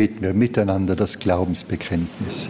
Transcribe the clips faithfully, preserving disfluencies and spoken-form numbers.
beten wir miteinander das Glaubensbekenntnis.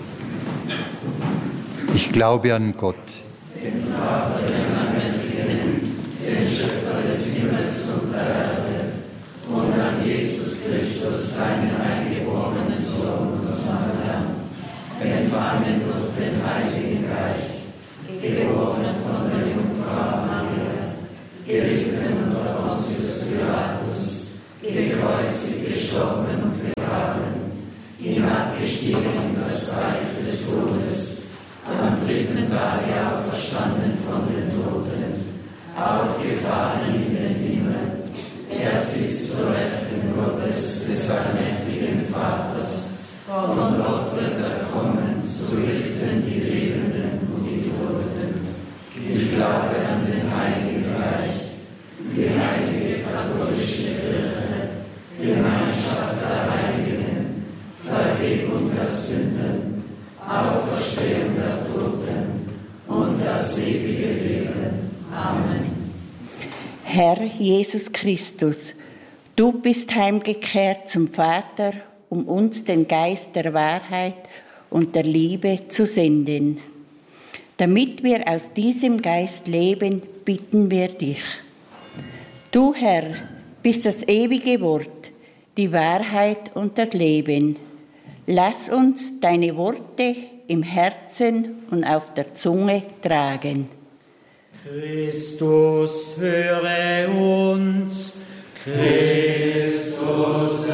Ich glaube an Gott, den Vater, den Allmächtigen, den Schöpfer des Himmels und der Erde, und an Jesus Christus, seinen eingeborenen Sohn, unseren Herrn, empfangen durch den Heiligen Geist, geboren von der Jungfrau Maria, gelitten unter Pontius Pilatus, gekreuzigt, gestorben und begraben, hinabgestiegen in das Reich des Todes, am dritten Tage auferstanden von den Toten, aufgefahren in den Himmel. Er sitzt zur Rechten Gottes, des allmächtigen Vaters. Von dort wird er kommen, zu richten die Lebenden und die Toten. Ich glaube an den Heiligen Geist, die heilige katholische Kirche, Gemeinschaft der Heiligen, Vergebung der Sünden, Auferstehung der Toten und das ewige Leben. Amen. Herr Jesus Christus, du bist heimgekehrt zum Vater, um uns den Geist der Wahrheit und der Liebe zu senden. Damit wir aus diesem Geist leben, bitten wir dich. Du, Herr, bist das ewige Wort, die Wahrheit und das Leben. Lass uns deine Worte im Herzen und auf der Zunge tragen. Christus, höre uns. Christus,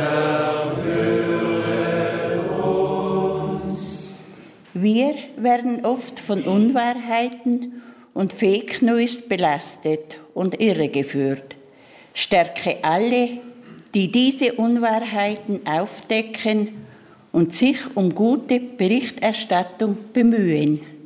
erhöre uns. Wir werden oft von Unwahrheiten und Fake News belastet und irregeführt. Stärke alle, die diese Unwahrheiten aufdecken und sich um gute Berichterstattung bemühen.